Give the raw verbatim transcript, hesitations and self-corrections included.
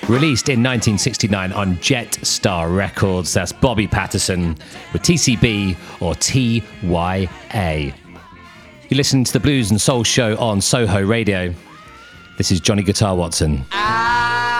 Released in nineteen sixty-nine on Jet Star Records. That's Bobby Patterson with T C B or T Y A. You listen to the Blues and Soul Show on Soho Radio. This is Johnny Guitar Watson. I